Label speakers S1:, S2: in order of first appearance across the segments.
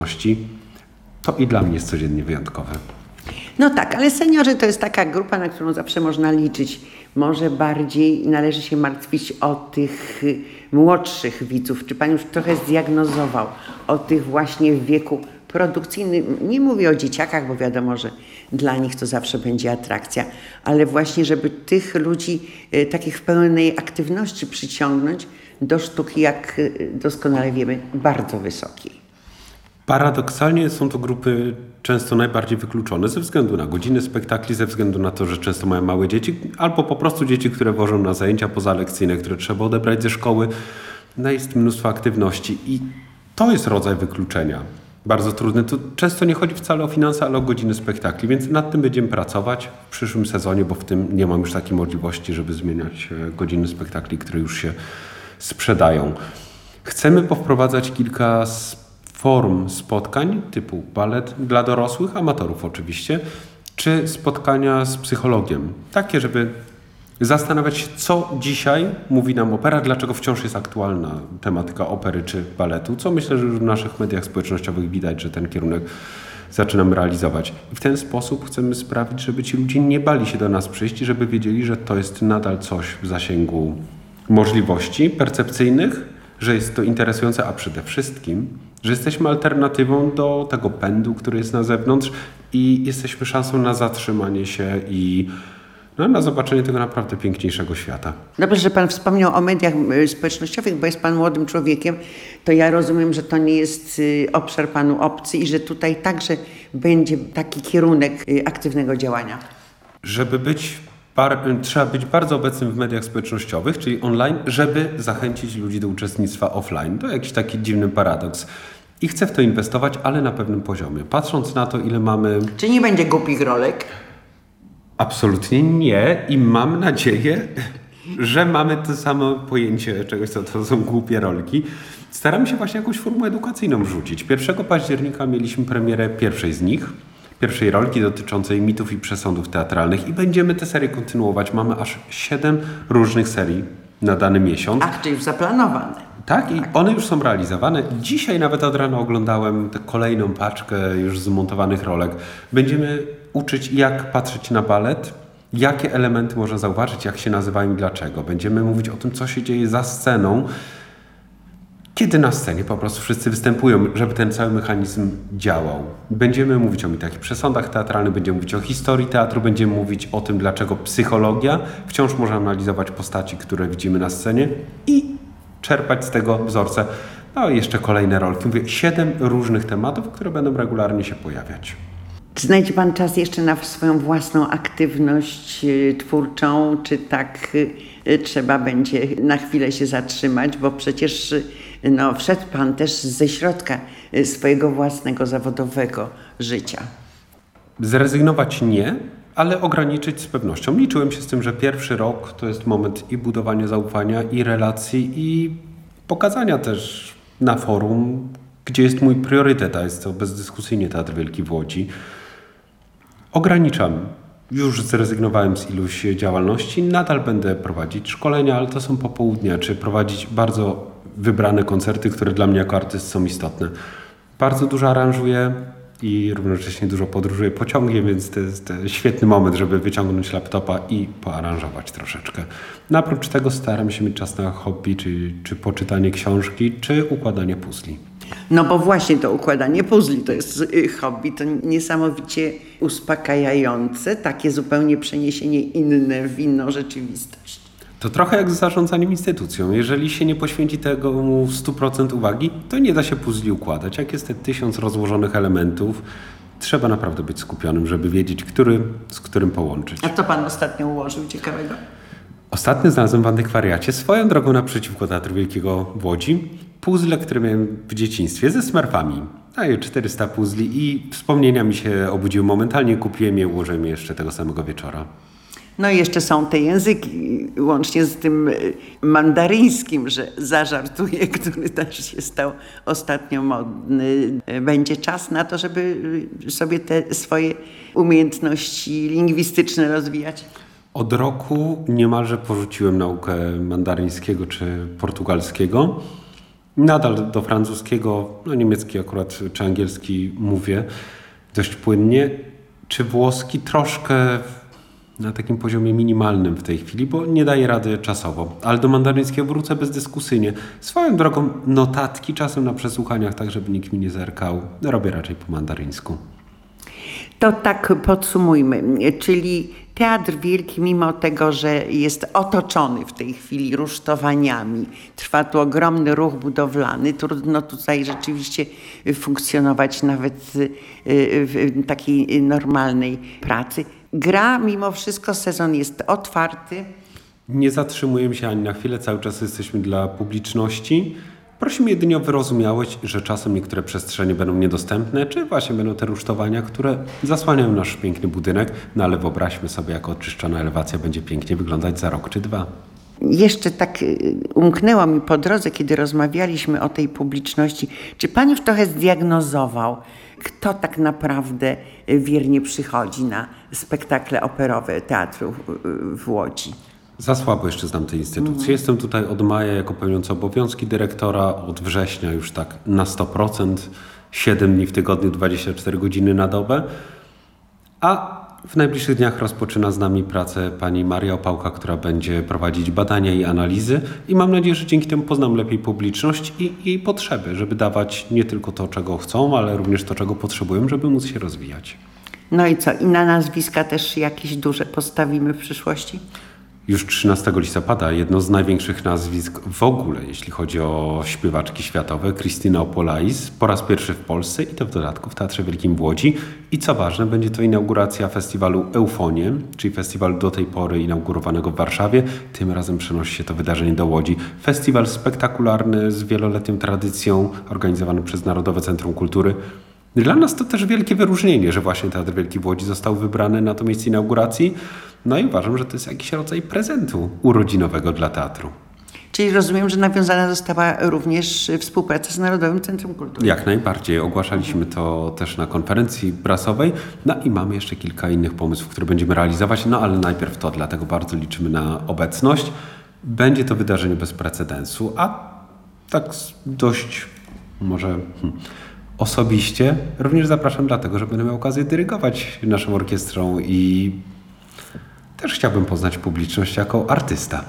S1: to i dla mnie jest codziennie wyjątkowe.
S2: No tak, ale seniorzy to jest taka grupa, na którą zawsze można liczyć. Może bardziej należy się martwić o tych młodszych widzów. Czy pan już trochę zdiagnozował o tych właśnie w wieku produkcyjnym? Nie mówię o dzieciakach, bo wiadomo, że dla nich to zawsze będzie atrakcja, ale właśnie, żeby tych ludzi takich w pełnej aktywności przyciągnąć do sztuki, jak doskonale wiemy, bardzo wysokiej.
S1: Paradoksalnie są to grupy często najbardziej wykluczone ze względu na godziny spektakli, ze względu na to, że często mają małe dzieci, albo po prostu dzieci, które wożą na zajęcia pozalekcyjne, które trzeba odebrać ze szkoły. No jest mnóstwo aktywności i to jest rodzaj wykluczenia. Bardzo trudny. Tu często nie chodzi wcale o finanse, ale o godziny spektakli, więc nad tym będziemy pracować w przyszłym sezonie, bo w tym nie mam już takiej możliwości, żeby zmieniać godziny spektakli, które już się sprzedają. Chcemy powprowadzać kilka form spotkań typu balet dla dorosłych, amatorów oczywiście, czy spotkania z psychologiem. Takie, żeby zastanawiać się, co dzisiaj mówi nam opera, dlaczego wciąż jest aktualna tematyka opery czy baletu, co myślę, że już w naszych mediach społecznościowych widać, że ten kierunek zaczynamy realizować. I w ten sposób chcemy sprawić, żeby ci ludzie nie bali się do nas przyjść i żeby wiedzieli, że to jest nadal coś w zasięgu możliwości percepcyjnych, że jest to interesujące, a przede wszystkim, że jesteśmy alternatywą do tego pędu, który jest na zewnątrz i jesteśmy szansą na zatrzymanie się i na zobaczenie tego naprawdę piękniejszego świata.
S2: Dobrze, że pan wspomniał o mediach społecznościowych, bo jest pan młodym człowiekiem, to ja rozumiem, że to nie jest obszar panu obcy i że tutaj także będzie taki kierunek aktywnego działania.
S1: Żeby być trzeba być bardzo obecnym w mediach społecznościowych, czyli online, żeby zachęcić ludzi do uczestnictwa offline. To jakiś taki dziwny paradoks. I chcę w to inwestować, ale na pewnym poziomie. Patrząc na to, ile mamy...
S2: Czy nie będzie głupich rolek?
S1: Absolutnie nie i mam nadzieję, że mamy to samo pojęcie czegoś, co to są głupie rolki. Staramy się właśnie jakąś formę edukacyjną rzucić. 1 października mieliśmy premierę pierwszej z nich, pierwszej rolki dotyczącej mitów i przesądów teatralnych i będziemy tę serię kontynuować. Mamy aż 7 różnych serii na dany miesiąc.
S2: Ach, czyli już zaplanowane.
S1: Tak, i one już są realizowane. Dzisiaj nawet od rana oglądałem tę kolejną paczkę już zmontowanych rolek. Będziemy uczyć, jak patrzeć na balet, jakie elementy można zauważyć, jak się nazywają i dlaczego. Będziemy mówić o tym, co się dzieje za sceną, kiedy na scenie po prostu wszyscy występują, żeby ten cały mechanizm działał. Będziemy mówić o mitach i przesądach teatralnych, będziemy mówić o historii teatru, będziemy mówić o tym, dlaczego psychologia wciąż może analizować postaci, które widzimy na scenie i czerpać z tego wzorce. No i jeszcze kolejne rolki. Mówię, 7 różnych tematów, które będą regularnie się pojawiać.
S2: Czy znajdzie pan czas jeszcze na swoją własną aktywność twórczą, czy tak trzeba będzie na chwilę się zatrzymać, bo przecież wszedł pan też ze środka swojego własnego zawodowego życia.
S1: Zrezygnować nie, ale ograniczyć z pewnością. Liczyłem się z tym, że pierwszy rok to jest moment i budowania zaufania, i relacji, i pokazania też na forum, gdzie jest mój priorytet, a jest to bezdyskusyjnie Teatr Wielki w Łodzi. Ograniczam. Już zrezygnowałem z iluś działalności. Nadal będę prowadzić szkolenia, ale to są popołudnia, czy prowadzić bardzo wybrane koncerty, które dla mnie jako artyst są istotne. Bardzo dużo aranżuję i równocześnie dużo podróżuję pociągiem, więc to jest świetny moment, żeby wyciągnąć laptopa i poaranżować troszeczkę. No, oprócz tego staram się mieć czas na hobby, czy poczytanie książki, czy układanie puzli.
S2: No bo właśnie to układanie puzli to jest hobby, to niesamowicie uspokajające, takie zupełnie przeniesienie inne w inną rzeczywistość.
S1: To trochę jak z zarządzaniem instytucją. Jeżeli się nie poświęci tego 100% uwagi, to nie da się puzli układać. Jak jest te 1000 rozłożonych elementów, trzeba naprawdę być skupionym, żeby wiedzieć, który z którym połączyć.
S2: A co pan ostatnio ułożył ciekawego?
S1: Ostatnio znalazłem w antykwariacie, swoją drogą naprzeciwko Teatru Wielkiego w Łodzi, puzzle, które miałem w dzieciństwie ze Smurfami. Daję 400 puzli i wspomnienia mi się obudziły momentalnie. Kupiłem je, ułożyłem je jeszcze tego samego wieczora.
S2: No i jeszcze są te języki, łącznie z tym mandaryńskim, że zażartuję, który też się stał ostatnio modny. Będzie czas na to, żeby sobie te swoje umiejętności lingwistyczne rozwijać?
S1: Od roku niemalże porzuciłem naukę mandaryńskiego czy portugalskiego. Nadal do francuskiego, niemiecki akurat czy angielski mówię dość płynnie, czy włoski troszkę na takim poziomie minimalnym w tej chwili, bo nie daje rady czasowo. Ale do mandaryńskiego wrócę bezdyskusyjnie. Swoją drogą notatki czasem na przesłuchaniach, tak żeby nikt mi nie zerkał, robię raczej po mandaryńsku.
S2: To tak podsumujmy, czyli Teatr Wielki, mimo tego, że jest otoczony w tej chwili rusztowaniami, trwa tu ogromny ruch budowlany, trudno tutaj rzeczywiście funkcjonować nawet w takiej normalnej pracy. Gra mimo wszystko, sezon jest otwarty.
S1: Nie zatrzymujemy się ani na chwilę, cały czas jesteśmy dla publiczności. Prosimy jedynie o wyrozumiałość, że czasem niektóre przestrzenie będą niedostępne, czy właśnie będą te rusztowania, które zasłaniają nasz piękny budynek, ale wyobraźmy sobie, jak oczyszczona elewacja będzie pięknie wyglądać za rok czy dwa.
S2: Jeszcze tak umknęło mi po drodze, kiedy rozmawialiśmy o tej publiczności, czy pan już trochę zdiagnozował, kto tak naprawdę wiernie przychodzi na spektakle operowe teatru w Łodzi?
S1: Za słabo jeszcze znam tej instytucji. Jestem tutaj od maja jako pełniący obowiązki dyrektora, od września już tak na 100%, 7 dni w tygodniu, 24 godziny na dobę. A w najbliższych dniach rozpoczyna z nami pracę pani Maria Opałka, która będzie prowadzić badania i analizy i mam nadzieję, że dzięki temu poznam lepiej publiczność i jej potrzeby, żeby dawać nie tylko to, czego chcą, ale również to, czego potrzebują, żeby móc się rozwijać.
S2: No i co? I na nazwiska też jakieś duże postawimy w przyszłości?
S1: Już 13 listopada jedno z największych nazwisk w ogóle, jeśli chodzi o śpiewaczki światowe, Krystyna Opolais, po raz pierwszy w Polsce i to w dodatku w Teatrze Wielkim w Łodzi. I co ważne, będzie to inauguracja festiwalu Eufonie, czyli festiwalu do tej pory inaugurowanego w Warszawie. Tym razem przenosi się to wydarzenie do Łodzi. Festiwal spektakularny z wieloletnią tradycją, organizowany przez Narodowe Centrum Kultury. Dla nas to też wielkie wyróżnienie, że właśnie Teatr Wielki w Łodzi został wybrany na to miejsce inauguracji. No i uważam, że to jest jakiś rodzaj prezentu urodzinowego dla teatru.
S2: Czyli rozumiem, że nawiązana została również współpraca z Narodowym Centrum Kultury.
S1: Jak najbardziej. Ogłaszaliśmy to też na konferencji prasowej. No i mamy jeszcze kilka innych pomysłów, które będziemy realizować. No ale najpierw to, dlatego bardzo liczymy na obecność. Będzie to wydarzenie bez precedensu, a tak dość może osobiście również zapraszam dlatego, że będę miał okazję dyrygować naszą orkiestrą i też chciałbym poznać publiczność jako artysta.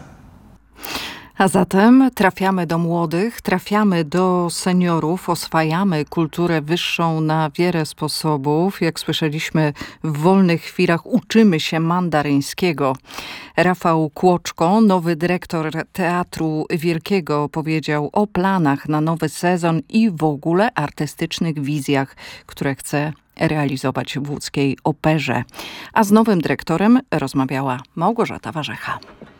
S3: A zatem trafiamy do młodych, trafiamy do seniorów, oswajamy kulturę wyższą na wiele sposobów. Jak słyszeliśmy, w wolnych chwilach uczymy się mandaryńskiego. Rafał Kłoczko, nowy dyrektor Teatru Wielkiego, powiedział o planach na nowy sezon i w ogóle artystycznych wizjach, które chce realizować w łódzkiej operze. A z nowym dyrektorem rozmawiała Małgorzata Warzecha.